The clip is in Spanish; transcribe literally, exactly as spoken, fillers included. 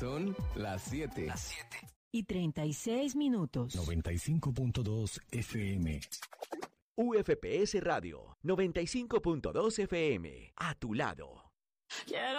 Son las siete. Las siete. Y treinta y seis minutos. noventa y cinco punto dos F M. U F P S Radio, noventa y cinco punto dos F M. A tu lado. Quiero